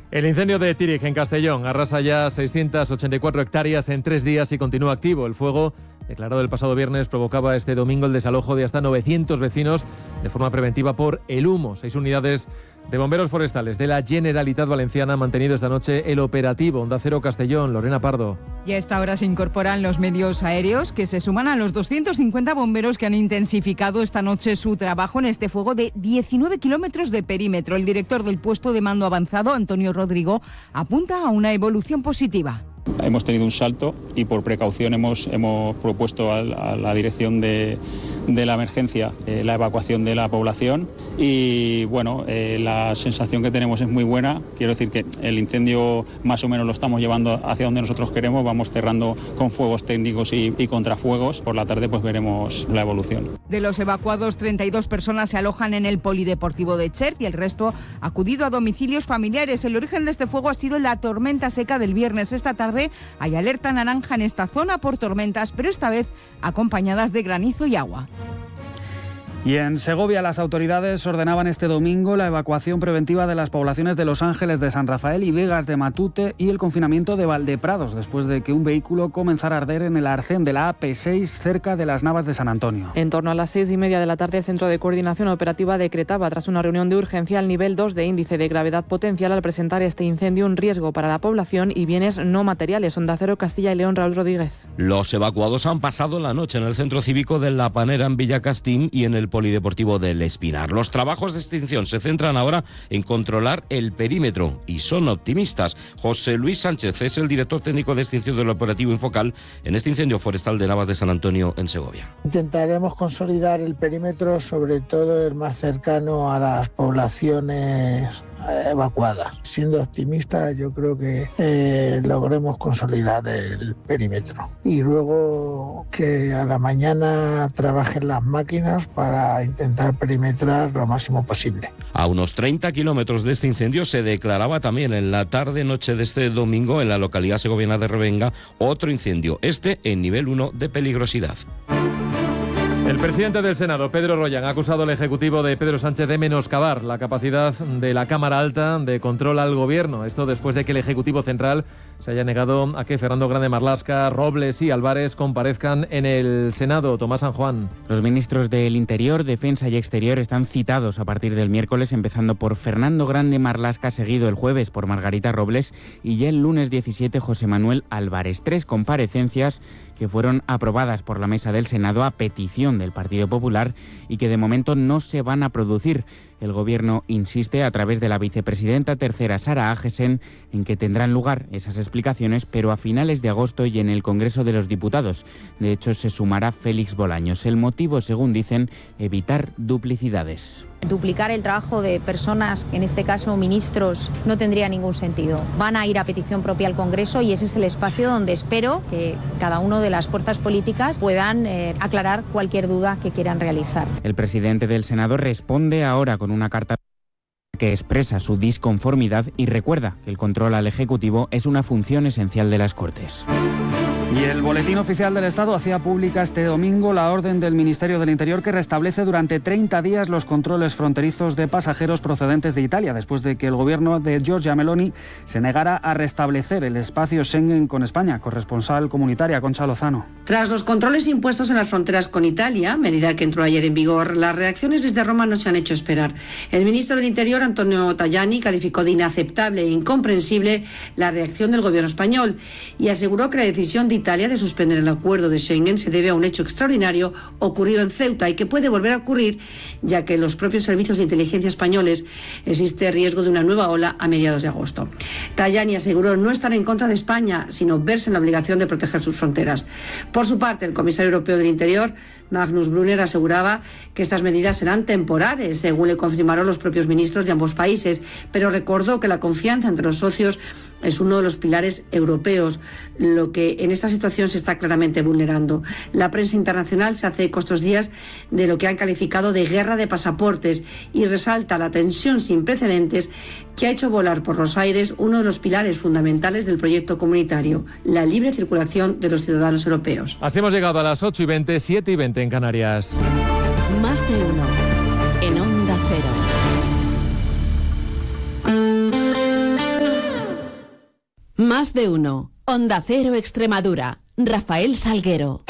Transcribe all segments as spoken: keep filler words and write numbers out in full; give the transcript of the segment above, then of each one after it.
El incendio de Tírig, en Castellón, arrasa ya seiscientas ochenta y cuatro hectáreas en tres días y continúa activo. El fuego, declarado el pasado viernes, provocaba este domingo el desalojo de hasta novecientos vecinos de forma preventiva por el humo. Seis unidades de bomberos forestales de la Generalitat Valenciana han mantenido esta noche el operativo. Onda Cero Castellón, Lorena Pardo. Y a esta hora se incorporan los medios aéreos que se suman a los doscientos cincuenta bomberos que han intensificado esta noche su trabajo en este fuego de diecinueve kilómetros de perímetro. El director del puesto de mando avanzado, Antonio Rodrigo, apunta a una evolución positiva. Hemos tenido un salto y por precaución hemos, hemos propuesto a, a la dirección de, de la emergencia eh, la evacuación de la población y bueno, eh, la sensación que tenemos es muy buena. Quiero decir que el incendio más o menos lo estamos llevando hacia donde nosotros queremos, vamos cerrando con fuegos técnicos y, y contrafuegos. Por la tarde pues veremos la evolución. De los evacuados, treinta y dos personas se alojan en el polideportivo de Chert y el resto ha acudido a domicilios familiares. El origen de este fuego ha sido la tormenta seca del viernes. Esta tarde hay alerta naranja en esta zona por tormentas, pero esta vez acompañadas de granizo y agua. Y en Segovia las autoridades ordenaban este domingo la evacuación preventiva de las poblaciones de Los Ángeles de San Rafael y Vegas de Matute y el confinamiento de Valdeprados después de que un vehículo comenzara a arder en el arcén de la A P seis cerca de las Navas de San Antonio. En torno a las seis y media de la tarde, el Centro de Coordinación Operativa decretaba tras una reunión de urgencia el nivel dos de índice de gravedad potencial al presentar este incendio un riesgo para la población y bienes no materiales. Onda Cero Castilla y León, Raúl Rodríguez. Los evacuados han pasado la noche en el Centro Cívico de La Panera en Villacastín y en el Polideportivo del Espinar. Los trabajos de extinción se centran ahora en controlar el perímetro y son optimistas. José Luis Sánchez es el director técnico de extinción del operativo Infocal en este incendio forestal de Navas de San Antonio en Segovia. Intentaremos consolidar el perímetro, sobre todo el más cercano a las poblaciones evacuadas. Siendo optimista, yo creo que eh, logremos consolidar el perímetro y luego que a la mañana trabajen las máquinas para intentar perimetrar lo máximo posible. A unos treinta kilómetros de este incendio se declaraba también en la tarde-noche de este domingo en la localidad segoviana de Revenga otro incendio, este en nivel uno de peligrosidad. El presidente del Senado, Pedro Royan, ha acusado al Ejecutivo de Pedro Sánchez de menoscabar la capacidad de la Cámara Alta de control al Gobierno. Esto después de que el Ejecutivo Central se haya negado a que Fernando Grande Marlaska, Robles y Álvarez comparezcan en el Senado. Tomás San Juan. Los ministros del Interior, Defensa y Exterior están citados a partir del miércoles, empezando por Fernando Grande Marlaska, seguido el jueves por Margarita Robles y ya el lunes diecisiete José Manuel Álvarez. Tres comparecencias que fueron aprobadas por la mesa del Senado a petición del Partido Popular y que de momento no se van a producir. El Gobierno insiste a través de la vicepresidenta tercera Sara Agesen en que tendrán lugar esas explicaciones, pero a finales de agosto y en el Congreso de los Diputados. De hecho, se sumará Félix Bolaños. El motivo, según dicen, evitar duplicidades. Duplicar el trabajo de personas, en este caso ministros, no tendría ningún sentido. Van a ir a petición propia al Congreso y ese es el espacio donde espero que cada una de las fuerzas políticas puedan eh, aclarar cualquier duda que quieran realizar. El presidente del Senado responde ahora con una carta que expresa su disconformidad y recuerda que el control al Ejecutivo es una función esencial de las Cortes. Y el Boletín Oficial del Estado hacía pública este domingo la orden del Ministerio del Interior que restablece durante treinta días los controles fronterizos de pasajeros procedentes de Italia, después de que el gobierno de Giorgia Meloni se negara a restablecer el espacio Schengen con España. Corresponsal comunitaria, Concha Lozano. Tras los controles impuestos en las fronteras con Italia, medida que entró ayer en vigor, las reacciones desde Roma no se han hecho esperar. El ministro del Interior, Antonio Tajani, calificó de inaceptable e incomprensible la reacción del gobierno español y aseguró que la decisión de Italia de suspender el acuerdo de Schengen se debe a un hecho extraordinario ocurrido en Ceuta y que puede volver a ocurrir, ya que en los propios servicios de inteligencia españoles existe riesgo de una nueva ola a mediados de agosto. Tajani aseguró no estar en contra de España, sino verse en la obligación de proteger sus fronteras. Por su parte, el comisario europeo del Interior, Magnus Brunner, aseguraba que estas medidas serán temporales, según le confirmaron los propios ministros de ambos países, pero recordó que la confianza entre los socios es uno de los pilares europeos, lo que en esta situación se está claramente vulnerando. La prensa internacional se hace eco estos días de lo que han calificado de guerra de pasaportes y resalta la tensión sin precedentes que ha hecho volar por los aires uno de los pilares fundamentales del proyecto comunitario, la libre circulación de los ciudadanos europeos. Así hemos llegado a las ocho y veinte, siete y veinte en Canarias. Más de uno en Onda Cero. Más de uno. Onda Cero Extremadura. Rafael Salguero.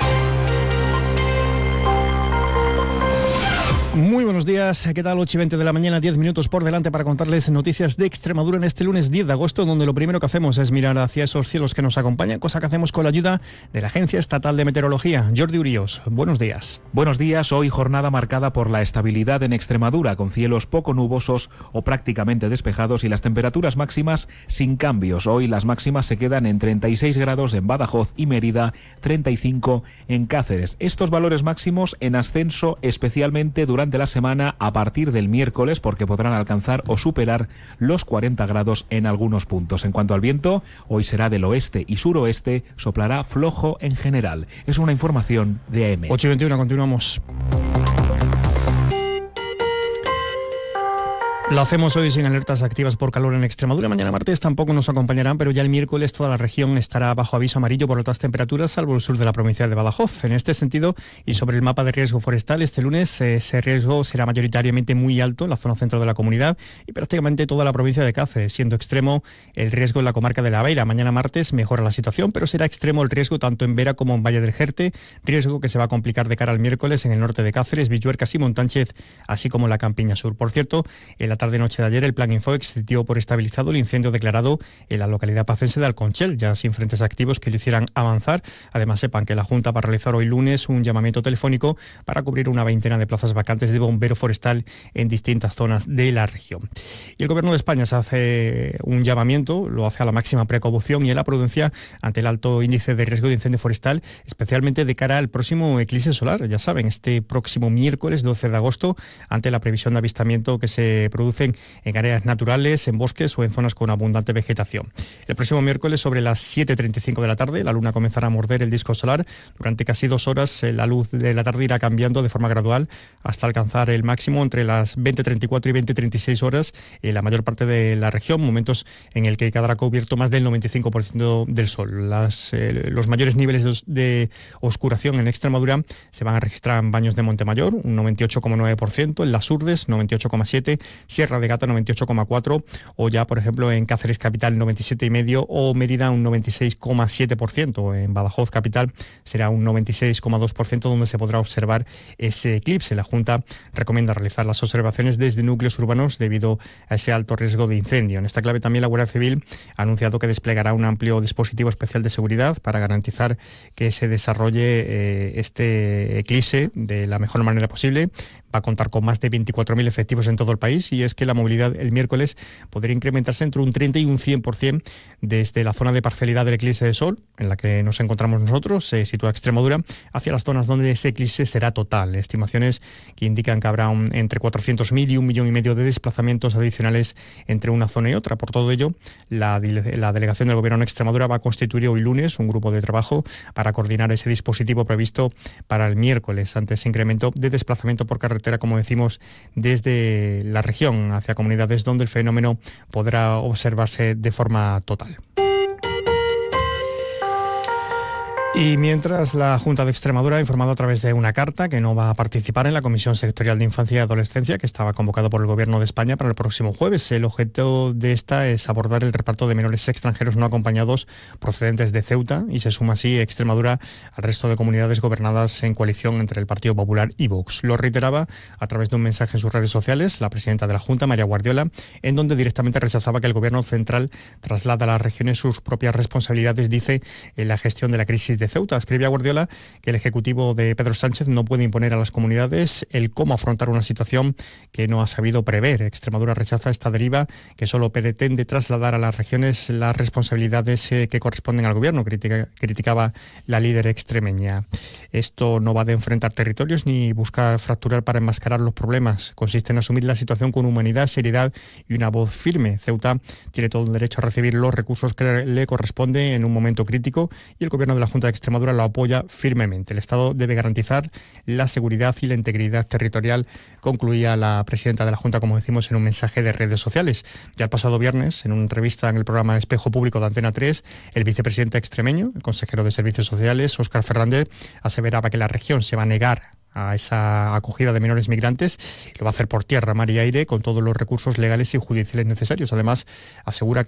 Muy buenos días, ¿qué tal? ocho y veinte de la mañana, diez minutos por delante para contarles noticias de Extremadura en este lunes diez de agosto, donde lo primero que hacemos es mirar hacia esos cielos que nos acompañan, cosa que hacemos con la ayuda de la Agencia Estatal de Meteorología. Jordi Urios, buenos días. Buenos días, hoy jornada marcada por la estabilidad en Extremadura, con cielos poco nubosos o prácticamente despejados y las temperaturas máximas sin cambios. Hoy las máximas se quedan en treinta y seis grados en Badajoz y Mérida, treinta y cinco en Cáceres. Estos valores máximos en ascenso especialmente durante de la semana a partir del miércoles, porque podrán alcanzar o superar los cuarenta grados en algunos puntos. En cuanto al viento, hoy será del oeste y suroeste, soplará flojo en general. Es una información de A M. ocho y veintiuno, continuamos. Lo hacemos hoy sin alertas activas por calor en Extremadura. Mañana martes tampoco nos acompañarán, pero ya el miércoles toda la región estará bajo aviso amarillo por altas temperaturas, salvo el sur de la provincia de Badajoz. En este sentido, y sobre el mapa de riesgo forestal, este lunes eh, ese riesgo será mayoritariamente muy alto en la zona centro de la comunidad y prácticamente toda la provincia de Cáceres, siendo extremo el riesgo en la comarca de La Beira. Mañana martes mejora la situación, pero será extremo el riesgo tanto en Vera como en Valle del Jerte, riesgo que se va a complicar de cara al miércoles en el norte de Cáceres, Villuercas y Montánchez, así como la Campiña Sur. Por cierto, en la tarde-noche de ayer, el Plan Infoex dio por estabilizado el incendio declarado en la localidad pacense de Alconchel, ya sin frentes activos que lo hicieran avanzar. Además, sepan que la Junta va a realizar hoy lunes un llamamiento telefónico para cubrir una veintena de plazas vacantes de bombero forestal en distintas zonas de la región. Y el Gobierno de España se hace un llamamiento, lo hace a la máxima precaución y a la prudencia ante el alto índice de riesgo de incendio forestal, especialmente de cara al próximo eclipse solar. Ya saben, este próximo miércoles doce de agosto, ante la previsión de avistamiento que se producen en áreas naturales, en bosques o en zonas con abundante vegetación. El próximo miércoles, sobre las siete y treinta y cinco de la tarde, la luna comenzará a morder el disco solar. Durante casi dos horas, la luz de la tarde irá cambiando de forma gradual hasta alcanzar el máximo entre las veinte treinta y cuatro y veinte treinta y seis horas en la mayor parte de la región, momentos en el que quedará cubierto más del noventa y cinco por ciento del sol. Las, eh, los mayores niveles de, de oscuración en Extremadura se van a registrar en Baños de Montemayor, un noventa y ocho coma nueve por ciento, en Las Urdes, noventa y ocho coma siete por ciento, Sierra de Gata, noventa y ocho coma cuatro por ciento, o ya, por ejemplo, en Cáceres Capital, noventa y siete coma cinco por ciento, o Mérida, un noventa y seis coma siete por ciento. En Badajoz Capital será un noventa y seis coma dos por ciento, donde se podrá observar ese eclipse. La Junta recomienda realizar las observaciones desde núcleos urbanos debido a ese alto riesgo de incendio. En esta clave también la Guardia Civil ha anunciado que desplegará un amplio dispositivo especial de seguridad para garantizar que se desarrolle eh, este eclipse de la mejor manera posible. Va a contar con más de veinticuatro mil efectivos en todo el país, y es que la movilidad el miércoles podría incrementarse entre un treinta y un cien por ciento desde la zona de parcialidad del eclipse de sol, en la que nos encontramos nosotros, se sitúa Extremadura, hacia las zonas donde ese eclipse será total. Estimaciones que indican que habrá un, entre cuatrocientos mil y un millón y medio de desplazamientos adicionales entre una zona y otra. Por todo ello, la, la delegación del Gobierno en Extremadura va a constituir hoy lunes un grupo de trabajo para coordinar ese dispositivo previsto para el miércoles ante ese incremento de desplazamiento por carretera, como decimos, desde la región hacia comunidades donde el fenómeno podrá observarse de forma total. Y mientras, la Junta de Extremadura ha informado a través de una carta que no va a participar en la Comisión Sectorial de Infancia y Adolescencia, que estaba convocado por el Gobierno de España para el próximo jueves. El objeto de esta es abordar el reparto de menores extranjeros no acompañados procedentes de Ceuta, y se suma así Extremadura al resto de comunidades gobernadas en coalición entre el Partido Popular y Vox. Lo reiteraba a través de un mensaje en sus redes sociales la presidenta de la Junta, María Guardiola, en donde directamente rechazaba que el Gobierno central traslada a las regiones sus propias responsabilidades, dice, en la gestión de la crisis de Ceuta. Escribía Guardiola que el Ejecutivo de Pedro Sánchez no puede imponer a las comunidades el cómo afrontar una situación que no ha sabido prever. Extremadura rechaza esta deriva que solo pretende trasladar a las regiones las responsabilidades eh, que corresponden al Gobierno, critica, criticaba la líder extremeña. Esto no va de enfrentar territorios ni buscar fracturar para enmascarar los problemas. Consiste en asumir la situación con humanidad, seriedad y una voz firme. Ceuta tiene todo el derecho a recibir los recursos que le corresponden en un momento crítico, y el Gobierno de la Junta de Extremadura lo apoya firmemente. El Estado debe garantizar la seguridad y la integridad territorial, concluía la presidenta de la Junta, como decimos, en un mensaje de redes sociales. Ya el pasado viernes, en una entrevista en el programa Espejo Público de Antena tres, el vicepresidente extremeño, el consejero de Servicios Sociales, Óscar Fernández, aseveraba que la región se va a negar a esa acogida de menores migrantes, y lo va a hacer por tierra, mar y aire, con todos los recursos legales y judiciales necesarios. Además, asegura que